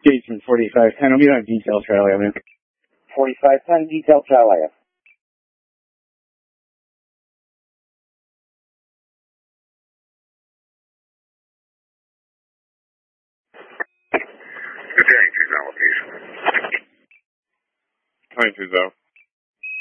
Jason, 4510. I'll be on detail trail, man. 4510, detail trail, I have. Good day, 20, please. 22,